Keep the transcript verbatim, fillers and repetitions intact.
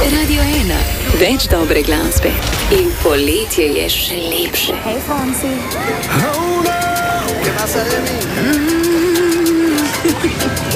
Radio ena, več dobre glasbe in poletje je še lepše. Hej, Fonsi. Oh no, ¿qué pasa de mí? Mm.